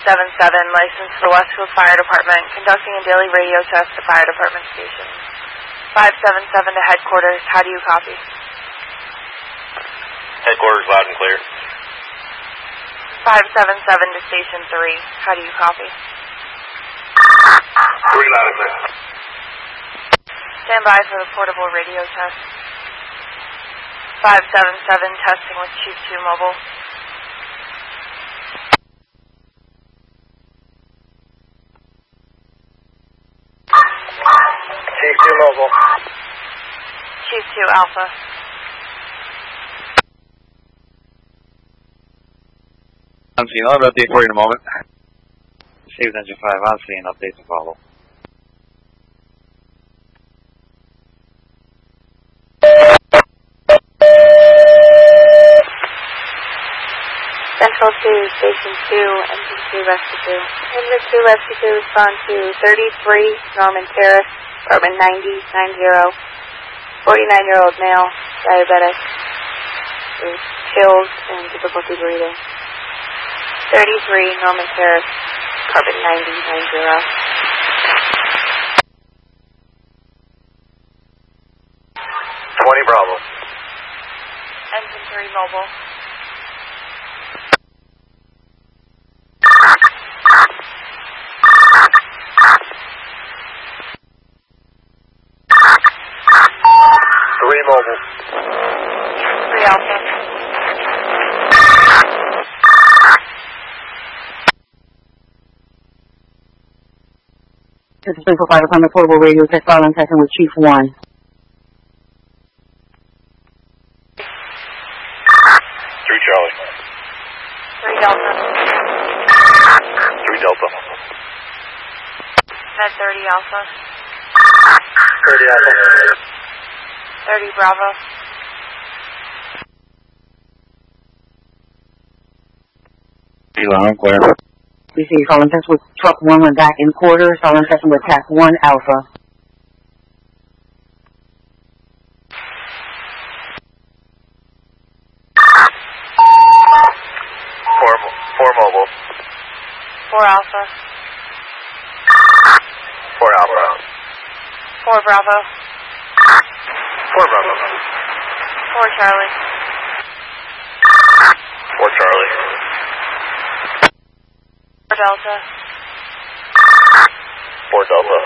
licensed for the Westfield Fire Department, conducting a daily radio test to fire department stations. 577 to headquarters. How do you copy? Headquarters loud and clear. 577 to station 3. How do you copy? 3 loud and clear. Stand by for the portable radio test. 577 testing with Chief 2 Mobile. Chief 2 Mobile. Chief 2 Alpha. I'm seeing another update for you in a moment. Save Engine 5, I'll see an update to follow. Central 2, Station 2, Engine 2, Rescue 2. Engine 2, Rescue 2, respond to 33 Norman Terrace, apartment 9090. 49-year-old male, diabetic, with chills and difficulty breathing. 33 Norman Terrace, apartment 9090. 20 Bravo. Engine 3 Mobile. Mobile. 3 Alpha. This is Central Fire Department portable radio test following testing with Chief 1. 3 Charlie. 3 Delta. 3 Delta. Med 30 Alpha. 30 Alpha. 30 Bravo. Loud, clear. We see following test with Truck 1 went back in quarters, following testing with TAC 1 Alpha. Four Mobile. 4 Alpha. 4 Alpha. 4 Bravo. 4 Bravo. 4 Charlie. 4 Charlie. 4 Delta. 4 Delta.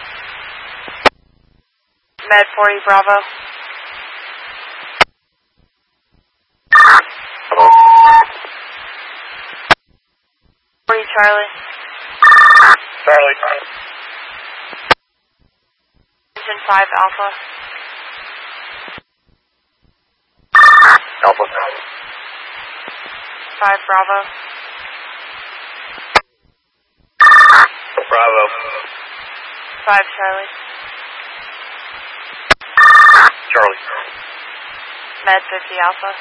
Med 40 Bravo. 40 Charlie. Charlie. Engine 5 Alpha. Alpha. 5 Bravo. Bravo. 5 Charlie. Charlie. Med 50 Alpha.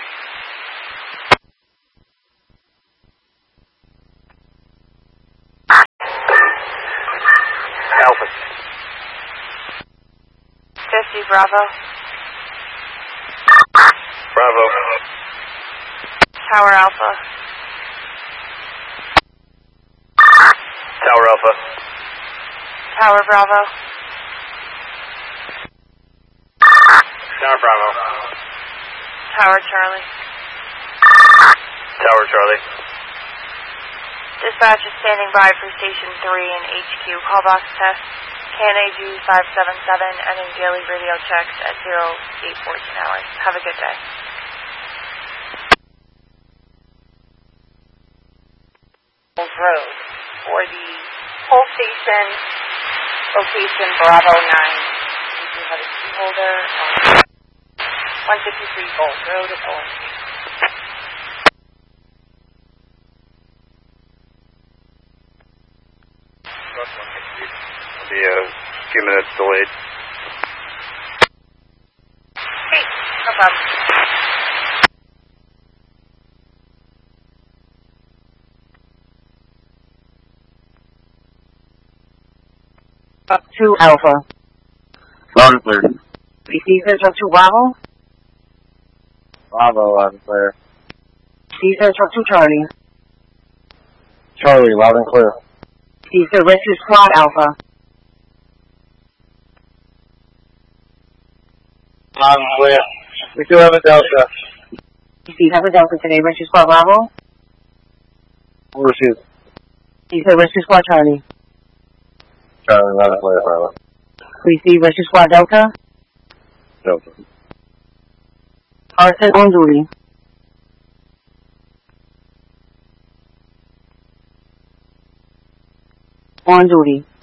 Alpha. 50 Bravo. Bravo. Tower Alpha. Tower Alpha. Tower Bravo. Tower Bravo. Tower Charlie. Tower Charlie. Dispatch is standing by for Station 3 and HQ. Callbox test. KNAG 577 ending daily radio checks at 0814 hours. Have a good day. Road for the whole station, location Bravo 9. We do have a key holder on 153 Gold Road at OMC. It'll be a few minutes delayed. Okay, no problem. Truck 2 Alpha. Loud and clear. PC says Truck 2 Bravo. Bravo, loud and clear. PC says Truck 2 Charlie. Charlie, loud and clear. Receive the Rescue Squad Alpha. Loud and clear. We do have a Delta. Receive have a Delta today, Rescue Squad Bravo. Receive. Receive Rescue Squad Charlie. Charlie, loud and clear, Bravo. Receive Rescue Squad Delta. Delta. Arson on duty. On duty.